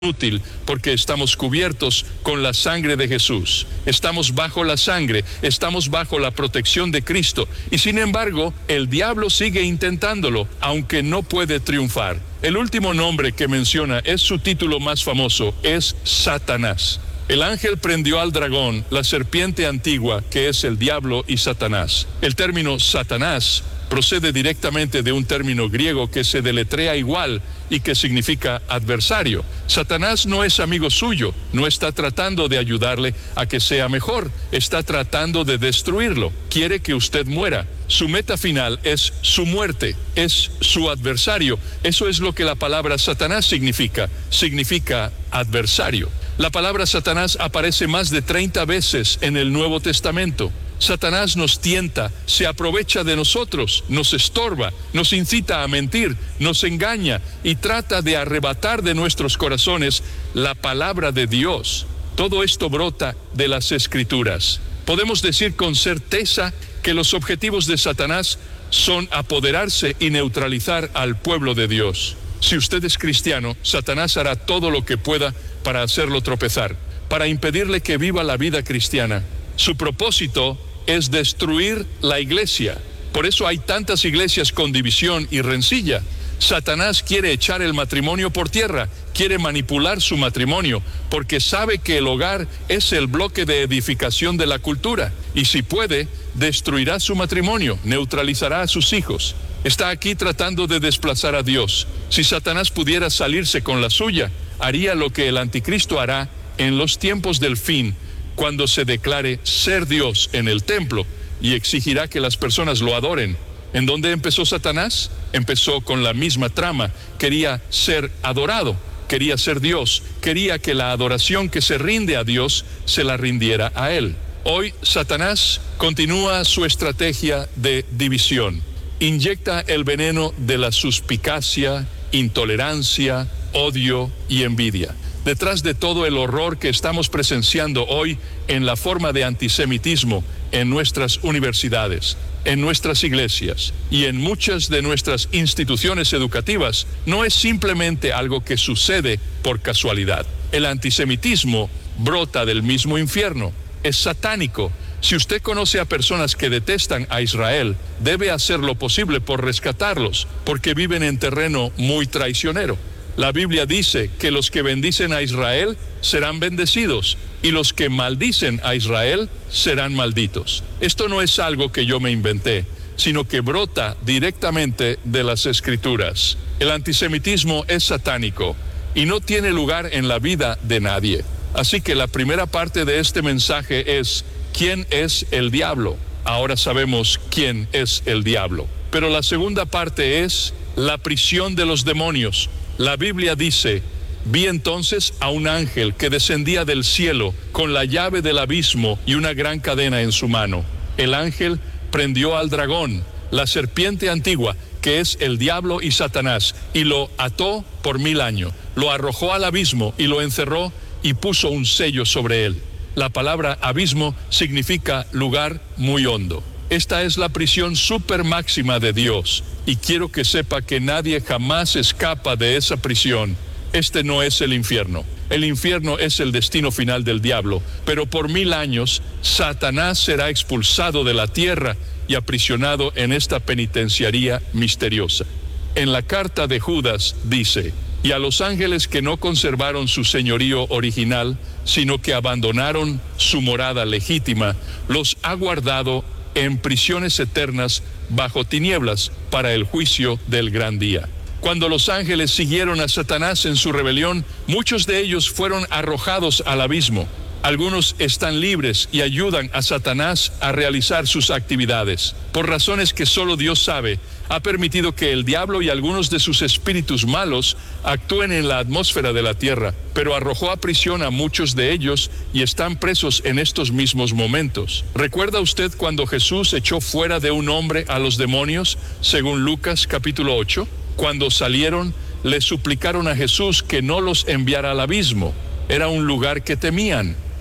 útil porque estamos cubiertos con la sangre de Jesús. Estamos bajo la sangre, estamos bajo la protección de Cristo y sin embargo el diablo sigue intentándolo, aunque no puede triunfar. El último nombre que menciona es su título más famoso, es Satanás. El ángel prendió al dragón, la serpiente antigua, que es el diablo y Satanás. El término Satanás procede directamente de un término griego que se deletrea igual y que significa adversario. Satanás no es amigo suyo, no está tratando de ayudarle a que sea mejor, está tratando de destruirlo, quiere que usted muera. Su meta final es su muerte, es su adversario. Eso es lo que la palabra Satanás significa adversario. La palabra Satanás aparece más de 30 veces en el Nuevo Testamento. Satanás nos tienta, se aprovecha de nosotros, nos estorba, nos incita a mentir, nos engaña y trata de arrebatar de nuestros corazones la palabra de Dios. Todo esto brota de las Escrituras. Podemos decir con certeza que los objetivos de Satanás son apoderarse y neutralizar al pueblo de Dios. Si usted es cristiano, Satanás hará todo lo que pueda para hacerlo tropezar, para impedirle que viva la vida cristiana. Su propósito es destruir la iglesia. Por eso hay tantas iglesias con división y rencilla. Satanás quiere echar el matrimonio por tierra, quiere manipular su matrimonio, porque sabe que el hogar es el bloque de edificación de la cultura, y si puede, destruirá su matrimonio, neutralizará a sus hijos. Está aquí tratando de desplazar a Dios. Si Satanás pudiera salirse con la suya, haría lo que el anticristo hará en los tiempos del fin, cuando se declare ser Dios en el templo y exigirá que las personas lo adoren. ¿En dónde empezó Satanás? Empezó con la misma trama. Quería ser adorado, quería ser Dios, quería que la adoración que se rinde a Dios se la rindiera a Él. Hoy Satanás continúa su estrategia de división. Inyecta el veneno de la suspicacia, intolerancia, odio y envidia. Detrás de todo el horror que estamos presenciando hoy en la forma de antisemitismo en nuestras universidades, en nuestras iglesias y en muchas de nuestras instituciones educativas, no es simplemente algo que sucede por casualidad. El antisemitismo brota del mismo infierno, es satánico. Si usted conoce a personas que detestan a Israel, debe hacer lo posible por rescatarlos, porque viven en terreno muy traicionero. La Biblia dice que los que bendicen a Israel serán bendecidos y los que maldicen a Israel serán malditos. Esto no es algo que yo me inventé, sino que brota directamente de las Escrituras. El antisemitismo es satánico y no tiene lugar en la vida de nadie. Así que la primera parte de este mensaje es: ¿quién es el diablo? Ahora sabemos quién es el diablo. Pero la segunda parte es la prisión de los demonios. La Biblia dice: vi entonces a un ángel que descendía del cielo con la llave del abismo y una gran cadena en su mano. El ángel prendió al dragón, la serpiente antigua, que es el diablo y Satanás, y lo ató por 1000 años. Lo arrojó al abismo y lo encerró y puso un sello sobre él. La palabra abismo significa lugar muy hondo. Esta es la prisión super máxima de Dios, y quiero que sepa que nadie jamás escapa de esa prisión. Este no es el infierno. El infierno es el destino final del diablo, pero por 1000 años Satanás será expulsado de la tierra y aprisionado en esta penitenciaría misteriosa. En la carta de Judas dice: y a los ángeles que no conservaron su señorío original, sino que abandonaron su morada legítima, los ha guardado en prisiones eternas bajo tinieblas para el juicio del gran día. Cuando los ángeles siguieron a Satanás en su rebelión, muchos de ellos fueron arrojados al abismo. Algunos están libres y ayudan a Satanás a realizar sus actividades. Por razones que solo Dios sabe, ha permitido que el diablo y algunos de sus espíritus malos actúen en la atmósfera de la tierra, pero arrojó a prisión a muchos de ellos y están presos en estos mismos momentos. ¿Recuerda usted cuando Jesús echó fuera de un hombre a los demonios, según Lucas capítulo 8? Cuando salieron, le suplicaron a Jesús que no los enviara al abismo. Era un lugar que temían.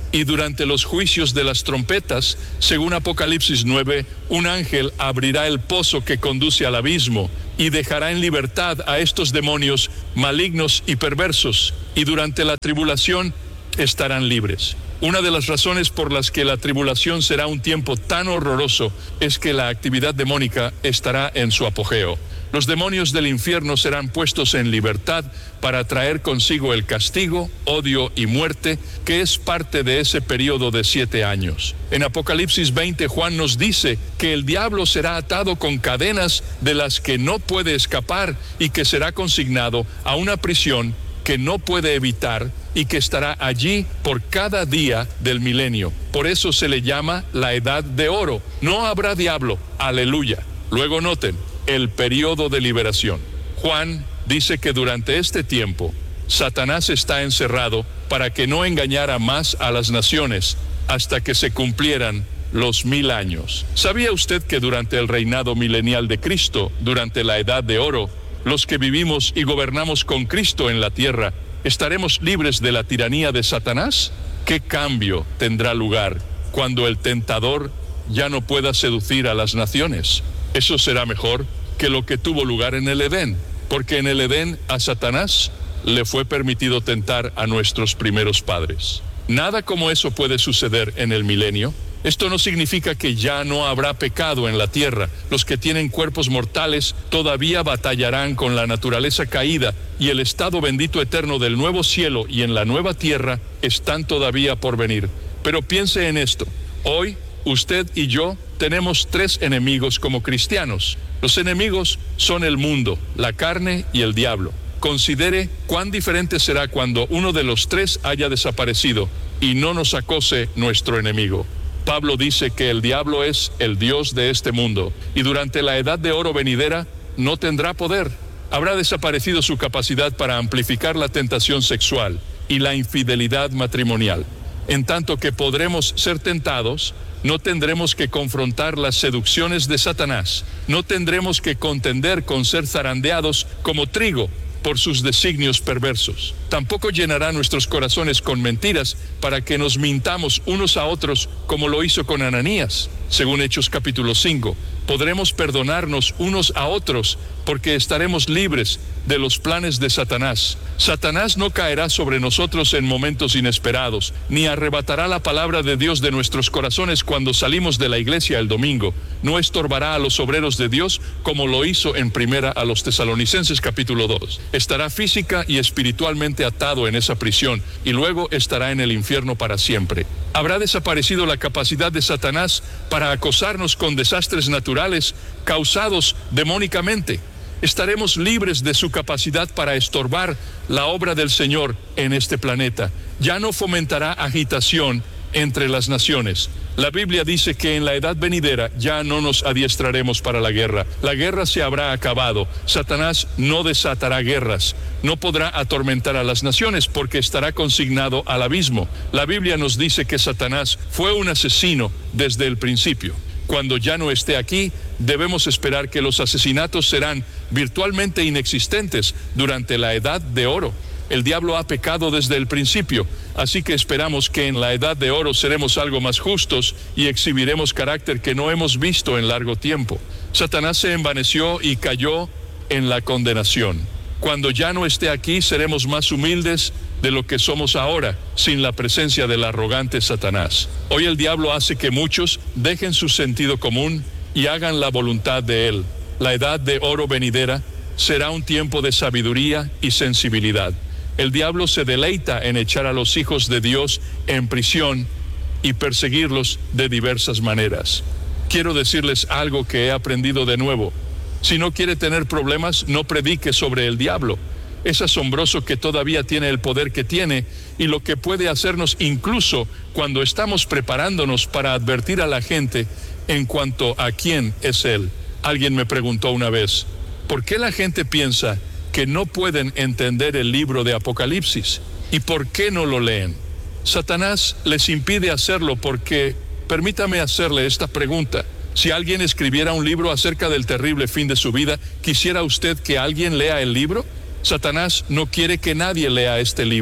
Y durante los juicios de las trompetas, según Apocalipsis 9, un ángel abrirá el pozo que conduce al abismo y dejará en libertad a estos demonios malignos y perversos, y durante la tribulación estarán libres. Una de las razones por las que la tribulación será un tiempo tan horroroso es que la actividad demónica estará en su apogeo. Los demonios del infierno serán puestos en libertad para traer consigo el castigo, odio y muerte, que es parte de ese periodo de 7 años. En Apocalipsis 20, Juan nos dice que el diablo será atado con cadenas de las que no puede escapar y que será consignado a una prisión que no puede evitar y que estará allí por cada día del milenio. Por eso se le llama la Edad de Oro. No habrá diablo. Aleluya. Luego noten el periodo de liberación. Juan dice que durante este tiempo Satanás está encerrado para que no engañara más a las naciones hasta que se cumplieran los 1000 años. ¿Sabía usted que durante el reinado milenial de Cristo, durante la Edad de Oro, los que vivimos y gobernamos con Cristo en la tierra, estaremos libres de la tiranía de Satanás? ¿Qué cambio tendrá lugar cuando el tentador ya no pueda seducir a las naciones? Eso será mejor que lo que tuvo lugar en el Edén, porque en el Edén a Satanás le fue permitido tentar a nuestros primeros padres. Nada como eso puede suceder en el milenio. Esto no significa que ya no habrá pecado en la tierra. Los que tienen cuerpos mortales todavía batallarán con la naturaleza caída, y el estado bendito eterno del nuevo cielo y en la nueva tierra están todavía por venir. Pero piense en esto. Hoy, usted y yo tenemos 3 enemigos como cristianos. Los enemigos son el mundo, la carne y el diablo. Considere cuán diferente será cuando uno de los 3 haya desaparecido y no nos acose nuestro enemigo. Pablo dice que el diablo es el dios de este mundo y durante la Edad de Oro venidera no tendrá poder. Habrá desaparecido su capacidad para amplificar la tentación sexual y la infidelidad matrimonial. En tanto que podremos ser tentados, no tendremos que confrontar las seducciones de Satanás. No tendremos que contender con ser zarandeados como trigo por sus designios perversos. Tampoco llenará nuestros corazones con mentiras para que nos mintamos unos a otros como lo hizo con Ananías. Según Hechos capítulo 5, podremos perdonarnos unos a otros porque estaremos libres de los planes de Satanás. Satanás no caerá sobre nosotros en momentos inesperados, ni arrebatará la palabra de Dios de nuestros corazones cuando salimos de la iglesia el domingo. No estorbará a los obreros de Dios como lo hizo en primera a los Tesalonicenses capítulo 2. Estará física y espiritualmente atado en esa prisión y luego estará en el infierno para siempre. Habrá desaparecido la capacidad de Satanás para acosarnos con desastres naturales causados demónicamente. Estaremos libres de su capacidad para estorbar la obra del Señor en este planeta. Ya no fomentará agitación entre las naciones. La Biblia dice que en la edad venidera ya no nos adiestraremos para la guerra. La guerra se habrá acabado. Satanás no desatará guerras. No podrá atormentar a las naciones porque estará consignado al abismo. La Biblia nos dice que Satanás fue un asesino desde el principio. Cuando ya no esté aquí, debemos esperar que los asesinatos serán virtualmente inexistentes durante la Edad de Oro. El diablo ha pecado desde el principio, así que esperamos que en la Edad de Oro seremos algo más justos y exhibiremos carácter que no hemos visto en largo tiempo. Satanás se envaneció y cayó en la condenación. Cuando ya no esté aquí, seremos más humildes de lo que somos ahora, sin la presencia del arrogante Satanás. Hoy el diablo hace que muchos dejen su sentido común y hagan la voluntad de él. La Edad de Oro venidera será un tiempo de sabiduría y sensibilidad. El diablo se deleita en echar a los hijos de Dios en prisión y perseguirlos de diversas maneras. Quiero decirles algo que he aprendido de nuevo. Si no quiere tener problemas, no predique sobre el diablo. Es asombroso que todavía tiene el poder que tiene y lo que puede hacernos incluso cuando estamos preparándonos para advertir a la gente en cuanto a quién es él. Alguien me preguntó una vez, ¿por qué la gente piensa que no pueden entender el libro de Apocalipsis? ¿Y por qué no lo leen? Satanás les impide hacerlo porque, permítame hacerle esta pregunta. Si alguien escribiera un libro acerca del terrible fin de su vida, ¿quisiera usted que alguien lea el libro? Satanás no quiere que nadie lea este libro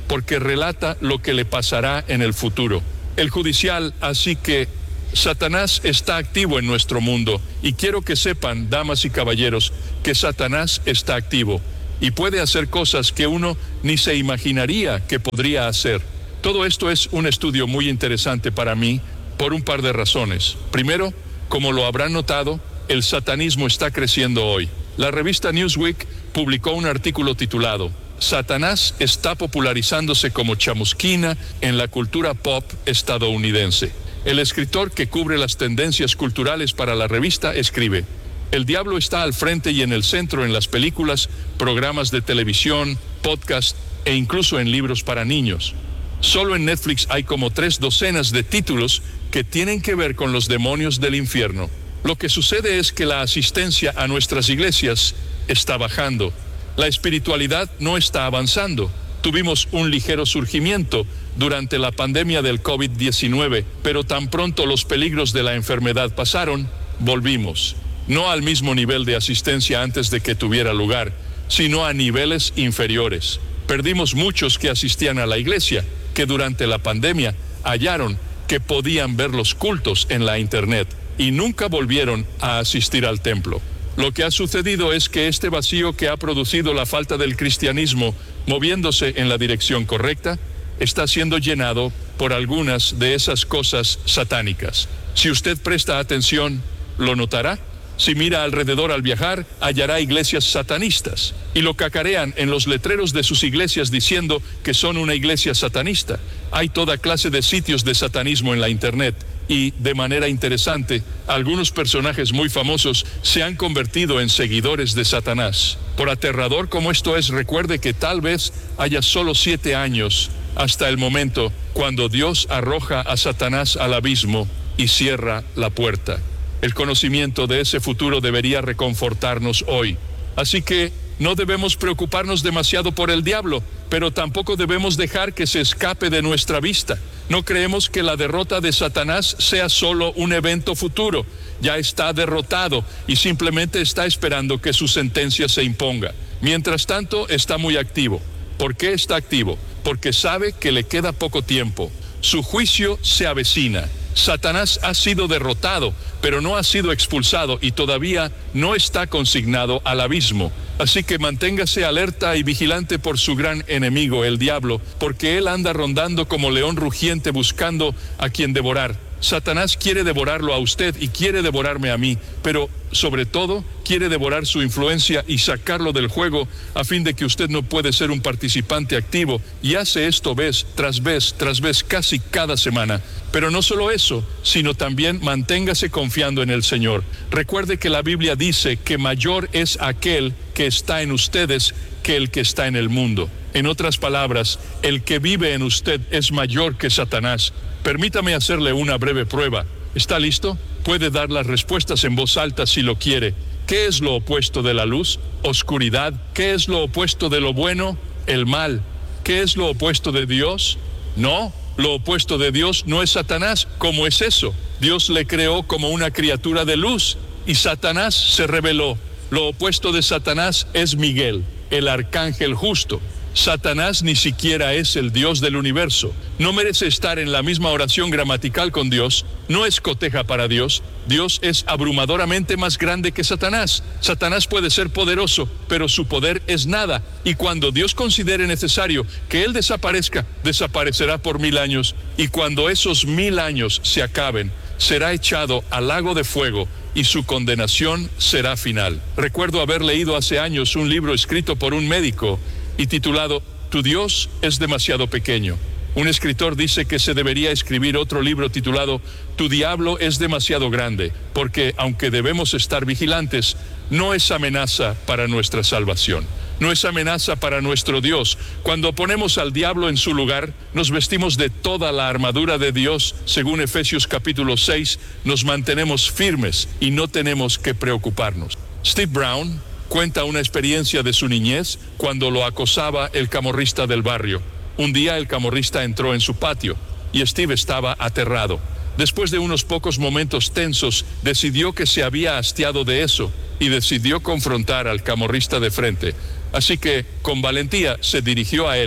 porque relata lo que le pasará en el futuro. El judicial, así que Satanás está activo en nuestro mundo, y quiero que sepan, damas y caballeros, que Satanás está activo y puede hacer cosas que uno ni se imaginaría que podría hacer. Todo esto es un estudio muy interesante para mí por un par de razones. Primero, como lo habrán notado, el satanismo está creciendo hoy. La revista Newsweek publicó un artículo titulado «Satanás está popularizándose como chamusquina en la cultura pop estadounidense». El escritor que cubre las tendencias culturales para la revista escribe: «El diablo está al frente y en el centro en las películas, programas de televisión, podcast e incluso en libros para niños. Solo en Netflix hay como 3 docenas de títulos que tienen que ver con los demonios del infierno. Lo que sucede es que la asistencia a nuestras iglesias está bajando. La espiritualidad no está avanzando. Tuvimos un ligero surgimiento durante la pandemia del COVID-19, pero tan pronto los peligros de la enfermedad pasaron, volvimos. No al mismo nivel de asistencia antes de que tuviera lugar, sino a niveles inferiores. Perdimos muchos que asistían a la iglesia, que durante la pandemia hallaron que podían ver los cultos en la internet y nunca volvieron a asistir al templo. Lo que ha sucedido es que este vacío que ha producido la falta del cristianismo moviéndose en la dirección correcta está siendo llenado por algunas de esas cosas satánicas. Si usted presta atención, lo notará. Si mira alrededor al viajar, hallará iglesias satanistas y lo cacarean en los letreros de sus iglesias diciendo que son una iglesia satanista. Hay toda clase de sitios de satanismo en la internet y, de manera interesante, algunos personajes muy famosos se han convertido en seguidores de Satanás. Por aterrador como esto es, recuerde que tal vez haya solo 7 años hasta el momento cuando Dios arroja a Satanás al abismo y cierra la puerta. El conocimiento de ese futuro debería reconfortarnos hoy. Así que no debemos preocuparnos demasiado por el diablo, pero tampoco debemos dejar que se escape de nuestra vista. No creemos que la derrota de Satanás sea solo un evento futuro. Ya está derrotado y simplemente está esperando que su sentencia se imponga. Mientras tanto, está muy activo. ¿Por qué está activo? Porque sabe que le queda poco tiempo. Su juicio se avecina. Satanás ha sido derrotado, pero no ha sido expulsado y todavía no está consignado al abismo. Así que manténgase alerta y vigilante por su gran enemigo, el diablo, porque él anda rondando como león rugiente buscando a quien devorar. Satanás quiere devorarlo a usted y quiere devorarme a mí, pero sobre todo quiere devorar su influencia y sacarlo del juego a fin de que usted no puede ser un participante activo, y hace esto vez tras vez tras vez casi cada semana. Pero no solo eso, sino también manténgase confiando en el Señor. Recuerde que la Biblia dice que mayor es aquel que está en ustedes que el que está en el mundo. En otras palabras, el que vive en usted es mayor que Satanás. Permítame hacerle una breve prueba. ¿Está listo? Puede dar las respuestas en voz alta si lo quiere. ¿Qué es lo opuesto de la luz? Oscuridad. ¿Qué es lo opuesto de lo bueno? El mal. ¿Qué es lo opuesto de Dios? No, lo opuesto de Dios no es Satanás. ¿Cómo es eso? Dios le creó como una criatura de luz y Satanás se rebeló. Lo opuesto de Satanás es Miguel, el arcángel justo. Satanás ni siquiera es el Dios del universo. No merece estar en la misma oración gramatical con Dios. No es coteja para Dios. Dios es abrumadoramente más grande que Satanás. Satanás puede ser poderoso, pero su poder es nada. Y cuando Dios considere necesario que él desaparezca, desaparecerá por 1000 años. Y cuando esos 1000 años se acaben, será echado al lago de fuego y su condenación será final. Recuerdo haber leído hace años un libro escrito por un médico y titulado «Tu Dios es demasiado pequeño». Un escritor dice que se debería escribir otro libro titulado «Tu diablo es demasiado grande», porque aunque debemos estar vigilantes, no es amenaza para nuestra salvación, no es amenaza para nuestro Dios. Cuando ponemos al diablo en su lugar, nos vestimos de toda la armadura de Dios. Según Efesios capítulo 6, nos mantenemos firmes y no tenemos que preocuparnos. Steve Brown cuenta una experiencia de su niñez cuando lo acosaba el camorrista del barrio. Un día el camorrista entró en su patio y Steve estaba aterrado. Después de unos pocos momentos tensos, decidió que se había hastiado de eso y decidió confrontar al camorrista de frente. Así que, con valentía, se dirigió a él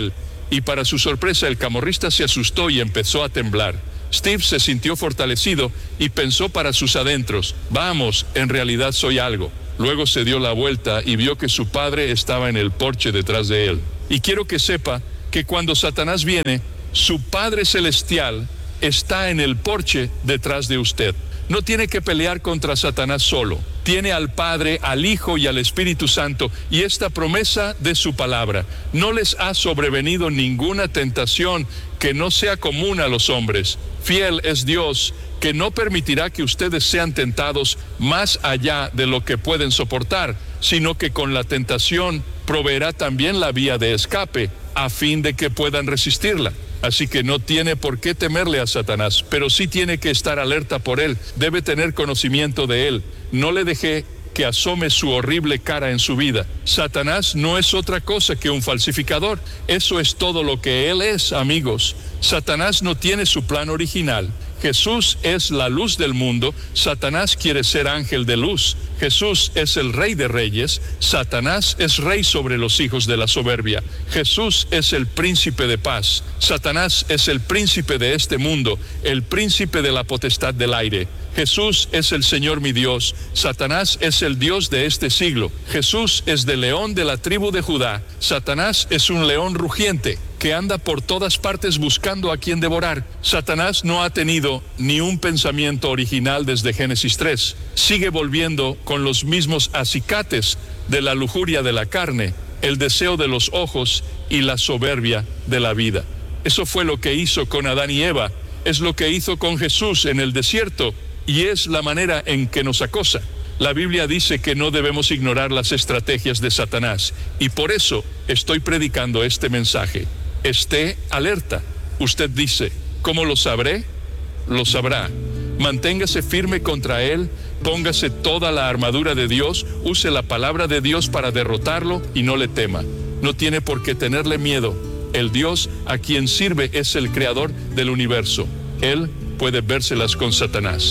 y para su sorpresa el camorrista se asustó y empezó a temblar. Steve se sintió fortalecido y pensó para sus adentros: vamos, en realidad soy algo. Luego se dio la vuelta y vio que su padre estaba en el porche detrás de él. Y quiero que sepa que cuando Satanás viene, su Padre Celestial está en el porche detrás de usted. No tiene que pelear contra Satanás solo. Tiene al Padre, al Hijo y al Espíritu Santo y esta promesa de su palabra. No les ha sobrevenido ninguna tentación que no sea común a los hombres. Fiel es Dios, que no permitirá que ustedes sean tentados más allá de lo que pueden soportar, sino que con la tentación proveerá también la vía de escape, a fin de que puedan resistirla. Así que no tiene por qué temerle a Satanás, pero sí tiene que estar alerta por él, debe tener conocimiento de él. No le deje que asome su horrible cara en su vida. Satanás no es otra cosa que un falsificador. Eso es todo lo que él es, amigos. Satanás no tiene su plan original. Jesús es la luz del mundo, Satanás quiere ser ángel de luz. Jesús es el Rey de Reyes, Satanás es rey sobre los hijos de la soberbia. Jesús es el príncipe de paz, Satanás es el príncipe de este mundo, el príncipe de la potestad del aire. Jesús es el Señor mi Dios, Satanás es el Dios de este siglo. Jesús es del león de la tribu de Judá, Satanás es un león rugiente que anda por todas partes buscando a quien devorar. Satanás no ha tenido ni un pensamiento original desde Génesis 3. Sigue volviendo con los mismos acicates de la lujuria de la carne, el deseo de los ojos y la soberbia de la vida. Eso fue lo que hizo con Adán y Eva, es lo que hizo con Jesús en el desierto y es la manera en que nos acosa. La Biblia dice que no debemos ignorar las estrategias de Satanás y por eso estoy predicando este mensaje. Esté alerta. Usted dice: ¿cómo lo sabré? Lo sabrá. Manténgase firme contra él, póngase toda la armadura de Dios, use la palabra de Dios para derrotarlo y no le tema. No tiene por qué tenerle miedo. El Dios a quien sirve es el creador del universo. Él puede vérselas con Satanás.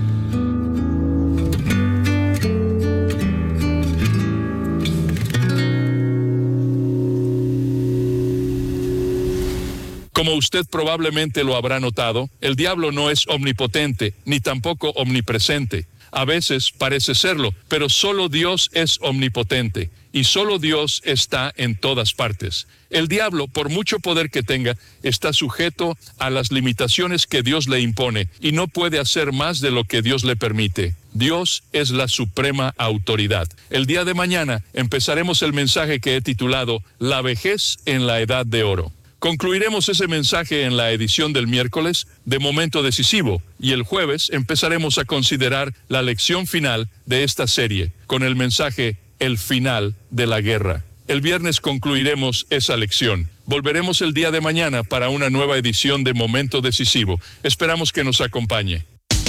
Como usted probablemente lo habrá notado, el diablo no es omnipotente, ni tampoco omnipresente. A veces parece serlo, pero solo Dios es omnipotente, y solo Dios está en todas partes. El diablo, por mucho poder que tenga, está sujeto a las limitaciones que Dios le impone, y no puede hacer más de lo que Dios le permite. Dios es la suprema autoridad. El día de mañana empezaremos el mensaje que he titulado La vejez en la edad de oro. Concluiremos ese mensaje en la edición del miércoles de Momento Decisivo y el jueves empezaremos a considerar la lección final de esta serie con el mensaje El final de la guerra. El viernes concluiremos esa lección. Volveremos el día de mañana para una nueva edición de Momento Decisivo. Esperamos que nos acompañe.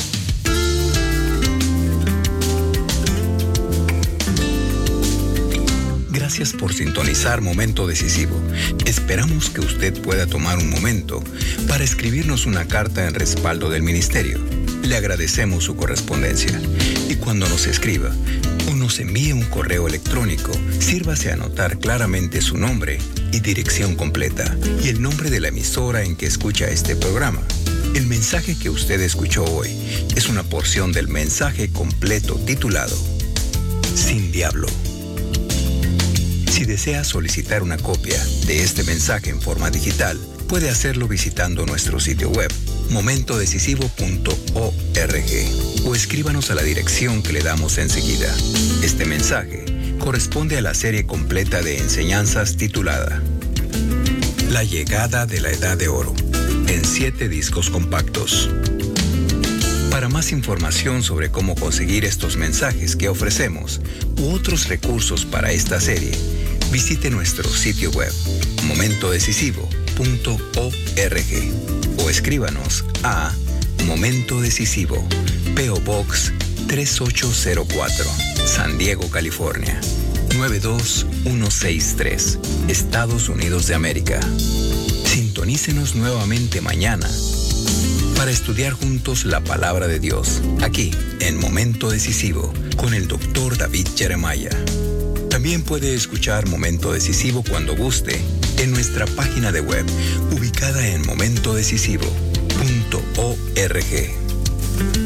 Gracias por sintonizar Momento Decisivo. Esperamos que usted pueda tomar un momento para escribirnos una carta en respaldo del ministerio. Le agradecemos su correspondencia. Y cuando nos escriba o nos envíe un correo electrónico, sírvase a anotar claramente su nombre y dirección completa y el nombre de la emisora en que escucha este programa. El mensaje que usted escuchó hoy es una porción del mensaje completo titulado Sin Diablo. Si desea solicitar una copia de este mensaje en forma digital, puede hacerlo visitando nuestro sitio web, momentodecisivo.org, o escríbanos a la dirección que le damos enseguida. Este mensaje corresponde a la serie completa de enseñanzas titulada La llegada de la Edad de Oro, en 7 discos compactos. Para más información sobre cómo conseguir estos mensajes que ofrecemos u otros recursos para esta serie, visite nuestro sitio web momentodecisivo.org o escríbanos a Momento Decisivo, P.O. Box 3804, San Diego, California 92163, Estados Unidos de América. Sintonícenos nuevamente mañana para estudiar juntos la palabra de Dios, aquí en Momento Decisivo, con el Dr. David Jeremiah. También puede escuchar Momento Decisivo cuando guste en nuestra página de web, ubicada en momentodecisivo.org.